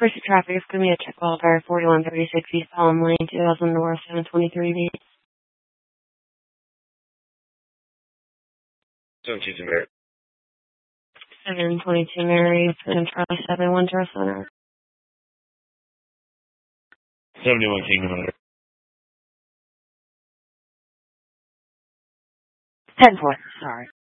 First traffic is going to be a check qualifier 4136 East Palm Lane, 2000 North, 723 B. 722 Mary. 722 Mary, and Charlie 710 Center. 71 Kingdom. 10-4, sorry.